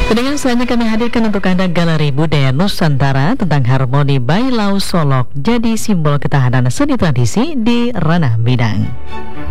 Dengan selanjutnya kami hadirkan untuk Anda Galeri Budaya Nusantara tentang harmoni Bailau Solok jadi simbol ketahanan seni tradisi di ranah Minang.